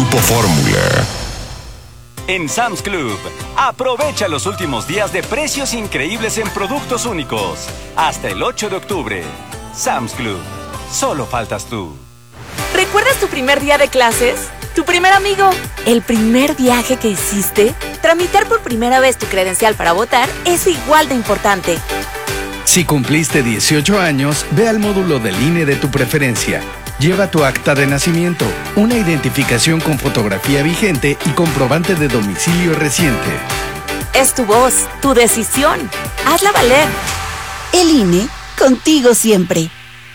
Grupo Fórmula. En Sam's Club, aprovecha los últimos días de precios increíbles en productos únicos. Hasta el 8 de octubre. Sam's Club. Solo faltas tú. ¿Recuerdas tu primer día de clases? ¿Tu primer amigo? ¿El primer viaje que hiciste? Tramitar por primera vez tu credencial para votar es igual de importante. Si cumpliste 18 años, ve al módulo del INE de tu preferencia. Lleva tu acta de nacimiento, una identificación con fotografía vigente y comprobante de domicilio reciente. Es tu voz, tu decisión. Hazla valer. El INE, contigo siempre.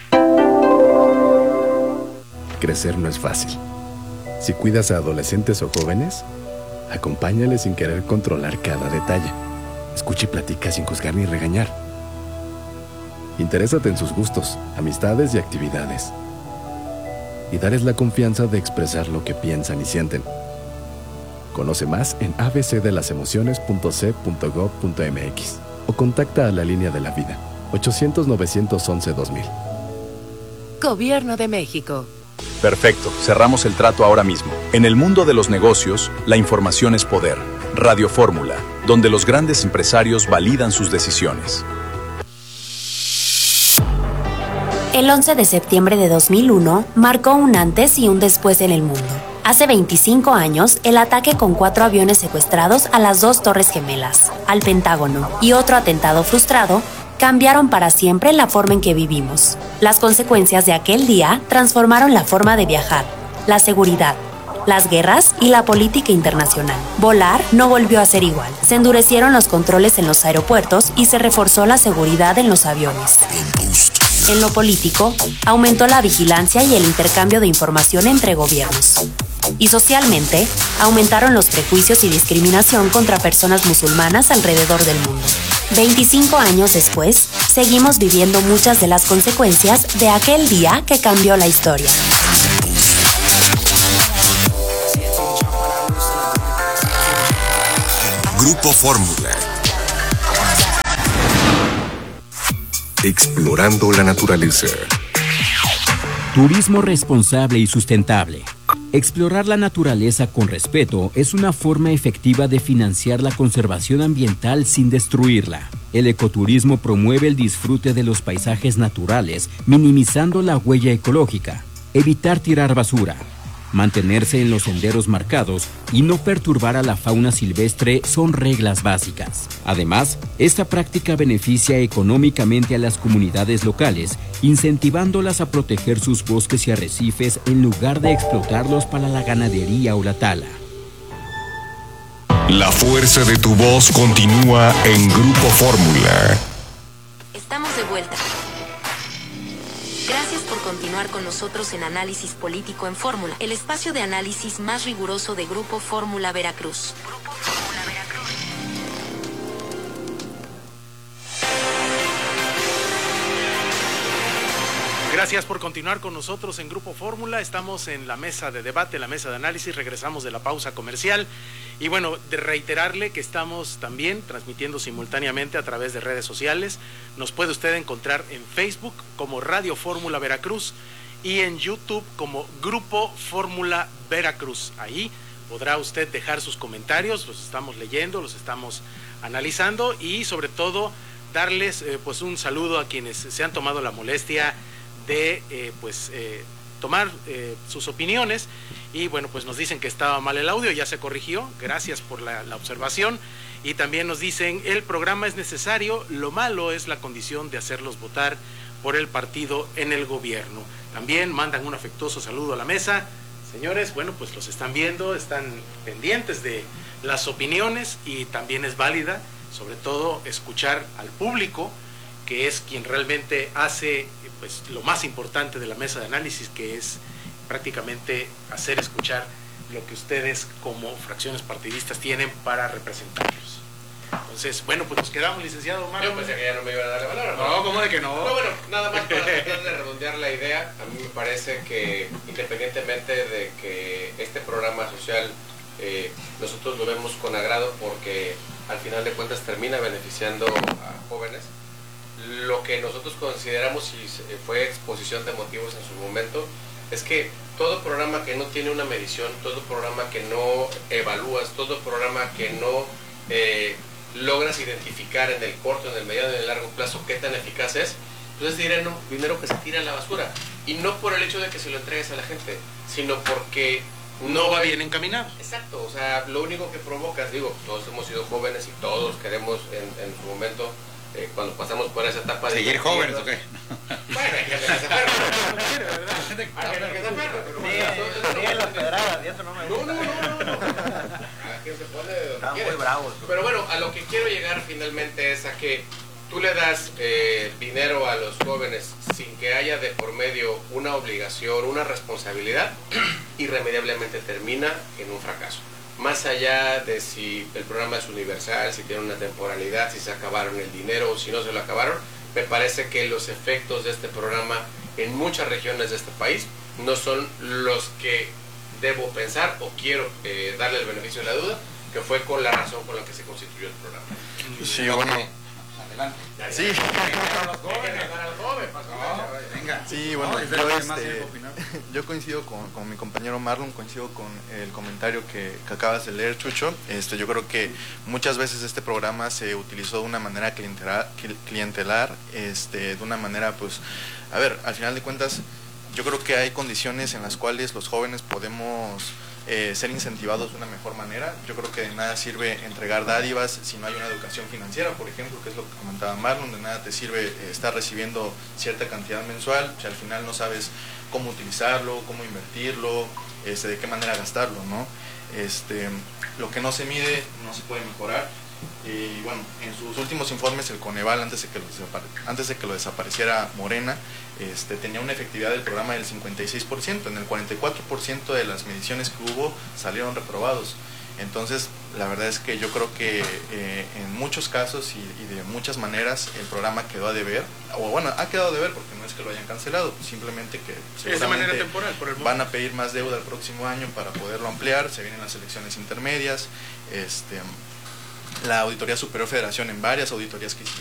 Crecer no es fácil. Si cuidas a adolescentes o jóvenes, acompáñales sin querer controlar cada detalle. Escucha y platica sin juzgar ni regañar. Interésate en sus gustos, amistades y actividades. Y darles la confianza de expresar lo que piensan y sienten. Conoce más en abcdelasemociones.c.gov.mx o contacta a la línea de la vida, 800-911-2000. Gobierno de México. Perfecto, cerramos el trato ahora mismo. En el mundo de los negocios, la información es poder. Radio Fórmula, donde los grandes empresarios validan sus decisiones. El 11 de septiembre de 2001 marcó un antes y un después en el mundo. Hace 25 años, el ataque con 4 aviones secuestrados a las 2 Torres Gemelas, al Pentágono y otro atentado frustrado cambiaron para siempre la forma en que vivimos. Las consecuencias de aquel día transformaron la forma de viajar, la seguridad, las guerras y la política internacional. Volar no volvió a ser igual. Se endurecieron los controles en los aeropuertos y se reforzó la seguridad en los aviones. En lo político, aumentó la vigilancia y el intercambio de información entre gobiernos. Y socialmente, aumentaron los prejuicios y discriminación contra personas musulmanas alrededor del mundo. 25 años después, seguimos viviendo muchas de las consecuencias de aquel día que cambió la historia. Grupo Fórmula. Explorando la naturaleza. Turismo responsable y sustentable. Explorar la naturaleza con respeto es una forma efectiva de financiar la conservación ambiental sin destruirla. El ecoturismo promueve el disfrute de los paisajes naturales, minimizando la huella ecológica. Evitar tirar basura, mantenerse en los senderos marcados y no perturbar a la fauna silvestre son reglas básicas. Además, esta práctica beneficia económicamente a las comunidades locales, incentivándolas a proteger sus bosques y arrecifes en lugar de explotarlos para la ganadería o la tala. La fuerza de tu voz continúa en Grupo Fórmula. Estamos de vuelta. Gracias por continuar con nosotros en Análisis Político en Fórmula, el espacio de análisis más riguroso de Grupo Fórmula Veracruz. Grupo Fórmula Veracruz. Gracias por continuar con nosotros en Grupo Fórmula. Estamos en la mesa de debate, la mesa de análisis. Regresamos de la pausa comercial. Y bueno, de reiterarle que estamos también transmitiendo simultáneamente a través de redes sociales. Nos puede usted encontrar en Facebook como Radio Fórmula Veracruz y en YouTube como Grupo Fórmula Veracruz. Ahí podrá usted dejar sus comentarios, los estamos leyendo, los estamos analizando y sobre todo darles pues un saludo a quienes se han tomado la molestia de tomar sus opiniones. Y bueno, pues nos dicen que estaba mal el audio, ya se corrigió, gracias por la observación. Y también nos dicen, el programa es necesario, lo malo es la condición de hacerlos votar por el partido en el gobierno. También mandan un afectuoso saludo a la mesa. Señores, bueno, pues los están viendo, están pendientes de las opiniones y también es válida, sobre todo, escuchar al público, que es quien realmente hace pues lo más importante de la mesa de análisis, que es prácticamente hacer escuchar lo que ustedes como fracciones partidistas tienen para representarlos. Entonces, bueno, pues nos quedamos, licenciado Omar. Yo pensé que ya no me iban a dar la palabra. No, ¿cómo de que no? No, bueno, nada más para tratar de redondear la idea, a mí me parece que independientemente de que este programa social nosotros lo vemos con agrado porque al final de cuentas termina beneficiando a jóvenes, lo que nosotros consideramos y fue exposición de motivos en su momento es que todo programa que no tiene una medición, todo programa que no evalúas, todo programa que no logras identificar en el corto, en el mediano y en el largo plazo qué tan eficaz es, pues es dinero que se tira a la basura. Y no por el hecho de que se lo entregues a la gente, sino porque no va bien encaminado. Exacto, o sea, lo único que provocas, digo, todos hemos sido jóvenes y todos queremos en su momento, cuando pasamos por esa etapa de... ¿Seguir jóvenes o qué? Bueno, hay que hacerse perro. Hay que hacerse perro. Ni las pedradas, y eso no me gusta. No. Aquí se pone de donde quiere. Muy bravos. Pero bueno, a lo que quiero llegar finalmente es a que tú le das dinero a los jóvenes sin que haya de por medio una obligación, una responsabilidad, irremediablemente termina en un fracaso. Más allá de si el programa es universal, si tiene una temporalidad, si se acabaron el dinero o si no se lo acabaron, me parece que los efectos de este programa en muchas regiones de este país no son los que debo pensar o quiero darle el beneficio de la duda, que fue con la razón con la que se constituyó el programa. Sí, bueno. Sí. Sí, bueno, yo coincido con mi compañero Marlon, coincido con el comentario que acabas de leer, Chucho. Yo creo que muchas veces este programa se utilizó de una manera clientelar, de una manera, pues, a ver, al final de cuentas, yo creo que hay condiciones en las cuales los jóvenes podemos ser incentivados de una mejor manera. Yo creo que de nada sirve entregar dádivas si no hay una educación financiera, por ejemplo, que es lo que comentaba Marlon. De nada te sirve estar recibiendo cierta cantidad mensual si al final no sabes cómo utilizarlo, cómo invertirlo, de qué manera gastarlo, ¿no? Lo que no se mide no se puede mejorar. Y bueno, en sus últimos informes el Coneval, antes de que lo desapareciera Morena, tenía una efectividad del programa del 56%, en el 44% de las mediciones que hubo salieron reprobados. Entonces, la verdad es que yo creo que en muchos casos y de muchas maneras el programa quedó a deber, o bueno, ha quedado a deber porque no es que lo hayan cancelado, simplemente que es de manera temporal, por el van a pedir más deuda el próximo año para poderlo ampliar, se vienen las elecciones intermedias, la Auditoría Superior Federación, en varias auditorías que